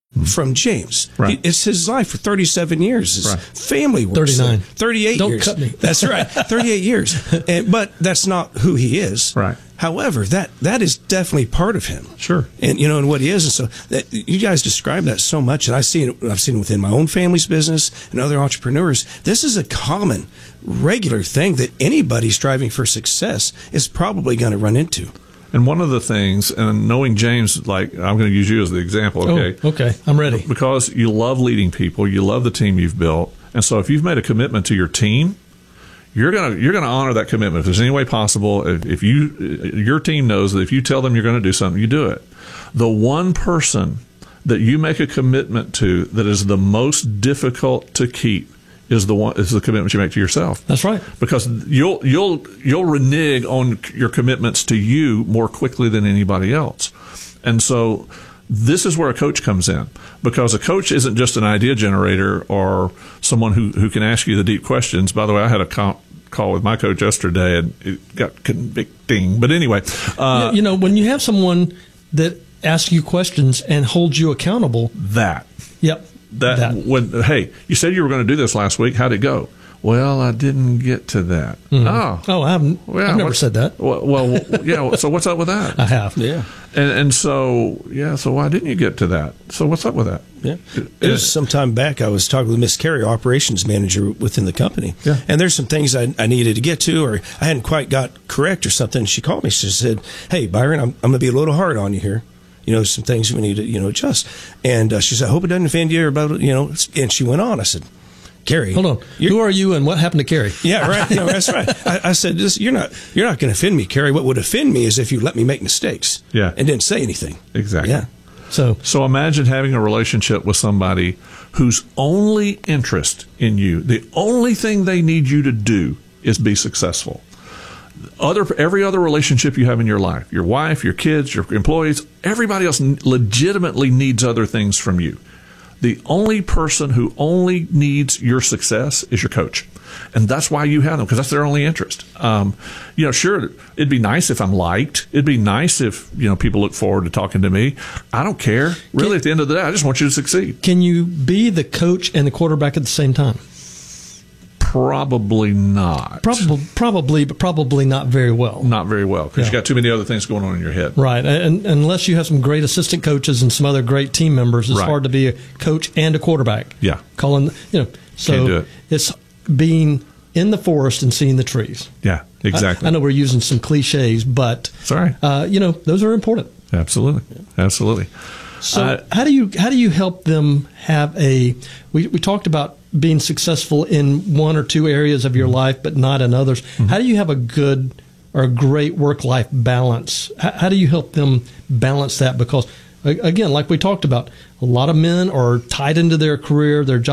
from James. Right. It's his life for 37 years. His family works 39. there. 38 Don't years. cut me. That's right. 38 years. But that's not who he is. Right. However, that is definitely part of him. Sure. And and what he is. And so you guys describe that so much, and I've seen it within my own family's business and other entrepreneurs. This is a common, regular thing that anybody striving for success is probably going to run into. And one of the things, and knowing James, like, I'm going to use you as the example, okay? Oh, okay. I'm ready. Because you love leading people, you love the team you've built, and so if you've made a commitment to your team, you're gonna honor that commitment if there's any way possible. If your team knows that if you tell them you're going to do something, you do it. The one person that you make a commitment to that is the most difficult to keep is the commitment you make to yourself. That's right. Because you'll renege on your commitments to you more quickly than anybody else. And so this is where a coach comes in, because a coach isn't just an idea generator or someone who can ask you the deep questions. By the way, I had a call with my coach yesterday, and it got convicting. But anyway. When you have someone that asks you questions and holds you accountable. Yep. Hey, you said you were going to do this last week. How'd it go? Well, I didn't get to that. Mm-hmm. I've never said that. Well, yeah. So what's up with that? I have. Yeah. And so, yeah. So why didn't you get to that? So what's up with that? Yeah. It was some time back. I was talking with Miss Carey, operations manager within the company. Yeah. And there's some things I needed to get to, or I hadn't quite got correct or something. She called me. She said, "Hey, Byron, I'm going to be a little hard on you here. Some things we need to, adjust." And she said, "I hope it doesn't offend you," or about, and she went on. I said, "Carrie, hold on. Who are you and what happened to Carrie?" Yeah, right. No, that's right. I said, "You're not going to offend me, Carrie. What would offend me is if you let me make mistakes." Yeah. And didn't say anything. Exactly. Yeah. So imagine having a relationship with somebody whose only interest in you, the only thing they need you to do is be successful. Every other relationship you have in your life, your wife, your kids, your employees, everybody else legitimately needs other things from you. The only person who only needs your success is your coach. And that's why you have them, because that's their only interest. Sure, it'd be nice if I'm liked. It'd be nice if, people look forward to talking to me. I don't care. Really, at the end of the day, I just want you to succeed. Can you be the coach and the quarterback at the same time? Probably not. Probably, but probably not very well. Not very well, because you got too many other things going on in your head. Right, and unless you have some great assistant coaches and some other great team members, it's hard to be a coach and a quarterback. Yeah. So can't do it. It's being in the forest and seeing the trees. Yeah, exactly. I know we're using some cliches, but sorry, those are important. Absolutely. So how do you help them have we talked about being successful in one or two areas of your life, but not in others. Mm-hmm. How do you have a good or a great work-life balance? How do you help them balance that? Because, again, like we talked about, a lot of men are tied into their career, their job.